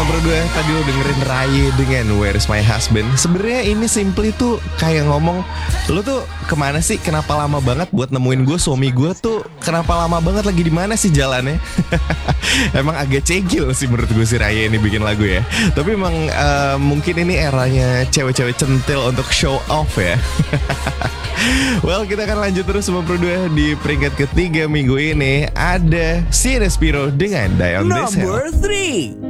Bro 2, tadi lo dengerin Rai dengan Where Is My Husband. Sebenarnya ini simply tuh kayak ngomong, lo tuh kemana sih? Kenapa lama banget buat nemuin gue? Suami gue tuh kenapa lama banget, lagi di mana sih jalannya? Emang agak cegil sih menurut gue si Raya ini bikin lagu ya. Tapi emang mungkin ini eranya cewek-cewek centil untuk show off ya. Well, kita akan lanjut terus sama Bro 2. Di peringkat ketiga minggu ini ada Si Respiro dengan Die On This Hill. Number 3.